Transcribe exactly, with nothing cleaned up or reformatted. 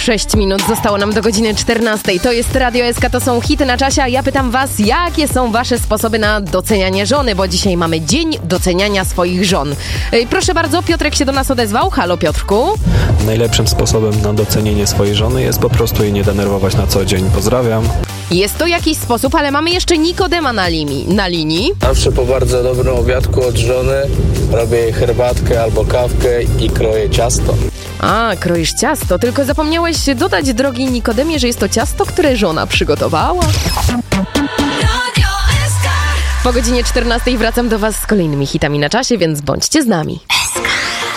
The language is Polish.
sześć minut zostało nam do godziny czternastej. To jest Radio S K, to są hity na czasie, a ja pytam was, jakie są wasze sposoby na docenianie żony, bo dzisiaj mamy dzień doceniania swoich żon. Ej, proszę bardzo, Piotrek się do nas odezwał. Halo, Piotrku. Najlepszym sposobem na docenienie swojej żony jest po prostu jej nie denerwować na co dzień. Pozdrawiam. Jest to jakiś sposób, ale mamy jeszcze Nikodema na, limi, na linii. Zawsze po bardzo dobrym obiadku od żony robię jej herbatkę albo kawkę i kroję ciasto. A, kroisz ciasto, tylko zapomniałeś dodać, drogi Nikodemie, że jest to ciasto, które żona przygotowała. Po godzinie czternastej wracam do was z kolejnymi hitami na czasie, więc bądźcie z nami.